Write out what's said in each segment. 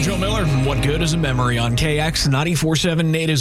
Joe Miller. What good is a memory on KX 94.7? It is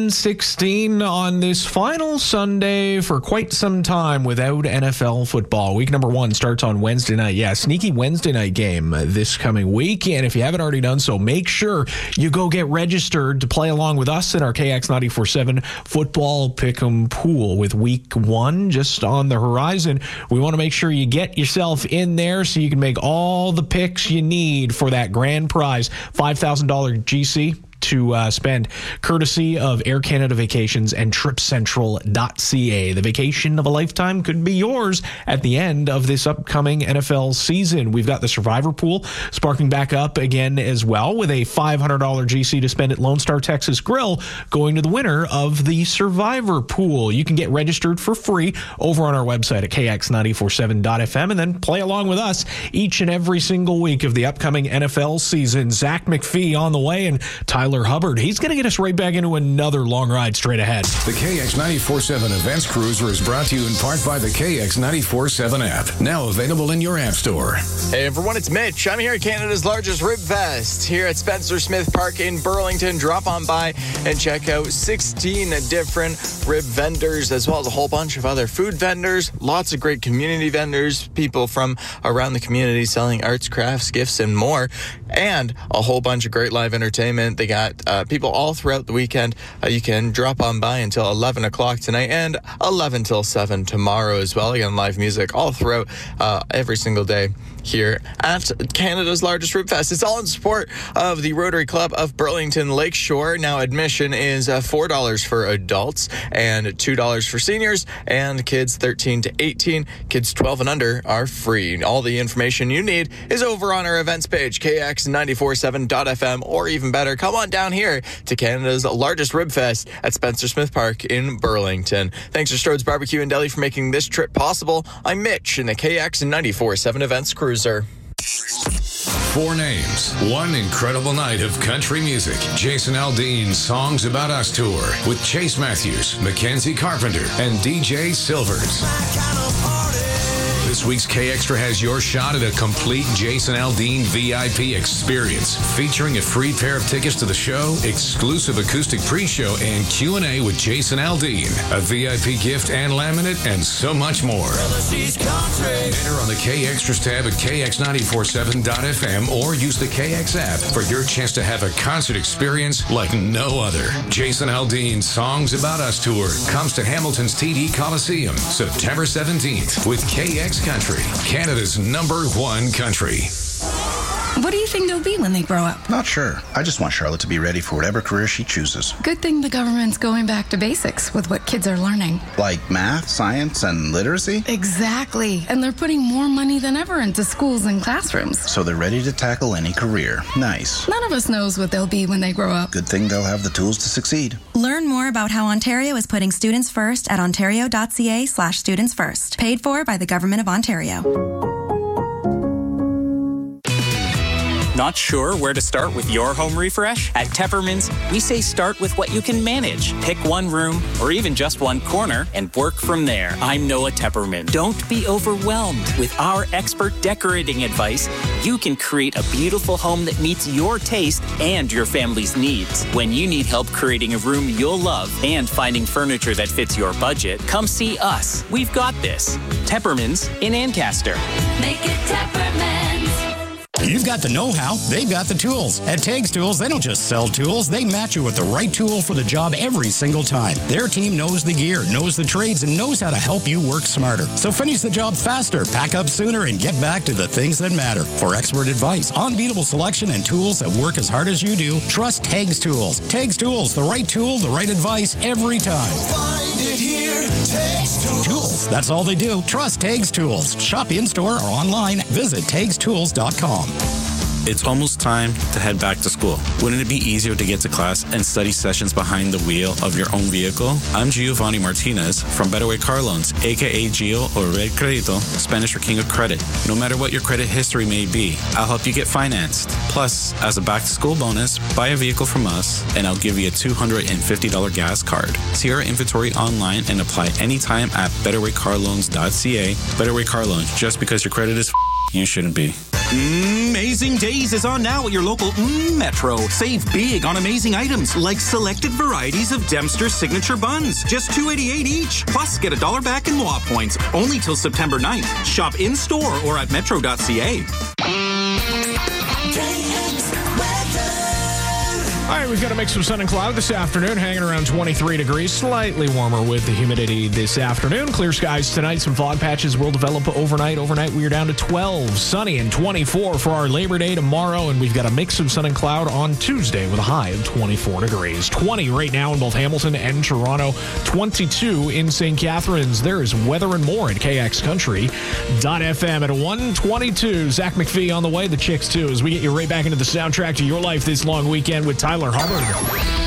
1:16 on this final Sunday for quite some time without NFL football. Week number 1 starts on Wednesday night. Yeah, sneaky Wednesday night game this coming week. And if you haven't already done so, make sure you go get registered to play along with us in our KX 94.7 football pick'em pool with week 1 just on the horizon. We want to make sure you get yourself in there so you can make all the picks you need for that grand prize, $5,000 GC to spend, courtesy of Air Canada Vacations and TripCentral.ca. The vacation of a lifetime could be yours at the end of this upcoming NFL season. We've got the Survivor Pool sparking back up again as well, with a $500 GC to spend at Lone Star Texas Grill going to the winner of the Survivor Pool. You can get registered for free over on our website at kx947.fm and then play along with us each and every single week of the upcoming NFL season. Zach McPhee on the way, and Tyler Hubbard, he's going to get us right back into another long ride straight ahead. The KX 94.7 Events Cruiser is brought to you in part by the KX 94.7 app, now available in your app store. Hey everyone, it's Mitch. I'm here at Canada's largest Rib Fest here at Spencer Smith Park in Burlington. Drop on by and check out 16 different rib vendors, as well as a whole bunch of other food vendors, lots of great community vendors, people from around the community selling arts, crafts, gifts, and more, and a whole bunch of great live entertainment. They got people all throughout the weekend. You can drop on by until 11 o'clock tonight and 11 till 7 tomorrow as well. Again, live music all throughout every single day here at Canada's largest Rib Fest. It's all in support of the Rotary Club of Burlington Lakeshore. Now admission is $4 for adults and $2 for seniors, and kids 13 to 18. Kids 12 and under are free. All the information you need is over on our events page, kx947.fm, or even better, come on down here to Canada's largest Rib Fest at Spencer Smith Park in Burlington. Thanks to Strode's Barbecue and Deli for making this trip possible. I'm Mitch in the KX 94.7 Events Cruiser. 4 names, 1 incredible night of country music. Jason Aldean's Songs About Us Tour with Chase Matthews, Mackenzie Carpenter, and DJ Silvers. This week's K-Extra has your shot at a complete Jason Aldean VIP experience, featuring a free pair of tickets to the show, exclusive acoustic pre-show, and Q&A with Jason Aldean, a VIP gift and laminate, and so much more. Enter on the K-Extras tab at kx947.fm or use the KX app for your chance to have a concert experience like no other. Jason Aldean's Songs About Us Tour comes to Hamilton's TD Coliseum September 17th with KX Country, Canada's #1 country. What do you think they'll be when they grow up? Not sure. I just want Charlotte to be ready for whatever career she chooses. Good thing the government's going back to basics with what kids are learning. Like math, science, and literacy? Exactly. And they're putting more money than ever into schools and classrooms. So they're ready to tackle any career. Nice. None of us knows what they'll be when they grow up. Good thing they'll have the tools to succeed. Learn more about how Ontario is putting students first at ontario.ca/students first. Paid for by the Government of Ontario. Not sure where to start with your home refresh? At Tepperman's, we say start with what you can manage. Pick one room or even just one corner and work from there. I'm Noah Tepperman. Don't be overwhelmed. With our expert decorating advice, you can create a beautiful home that meets your taste and your family's needs. When you need help creating a room you'll love and finding furniture that fits your budget, come see us. We've got this. Tepperman's in Ancaster. Make it Tepperman's. You've got the know-how, they've got the tools. At Tags Tools, they don't just sell tools, they match you with the right tool for the job every single time. Their team knows the gear, knows the trades, and knows how to help you work smarter. So finish the job faster, pack up sooner, and get back to the things that matter. For expert advice, unbeatable selection, and tools that work as hard as you do, trust Tags Tools. Tags Tools, the right tool, the right advice, every time. Find it here, Tags Tools, that's all they do. Trust Tags Tools. Shop in-store or online. Visit tagstools.com. It's almost time to head back to school. Wouldn't it be easier to get to class and study sessions behind the wheel of your own vehicle? I'm Giovanni Martinez from Better Way Car Loans, aka Gio or Red Credito, Spanish for King of Credit. No matter what your credit history may be, I'll help you get financed. Plus, as a back-to-school bonus, buy a vehicle from us and I'll give you a $250 gas card. See our inventory online and apply anytime at betterwaycarloans.ca. Better Way Car Loans, just because your credit is you shouldn't be. Amazing Days is on now at your local Metro. Save big on amazing items like selected varieties of Dempster signature buns. Just $2.88 each. Plus, get $1 back in MOA points. Only till September 9th. Shop in-store or at metro.ca. All right, we've got a mix of sun and cloud this afternoon, hanging around 23 degrees, slightly warmer with the humidity this afternoon. Clear skies tonight. Some fog patches will develop overnight. Overnight, we are down to 12, sunny and 24 for our Labor Day tomorrow, and we've got a mix of sun and cloud on Tuesday with a high of 24 degrees. 20 right now in both Hamilton and Toronto, 22 in St. Catharines. There is weather and more at KXCountry.fm at 1:22. Zach McPhee on the way, the Chicks too, as we get you right back into the soundtrack to your life this long weekend with Tyler Hubbard.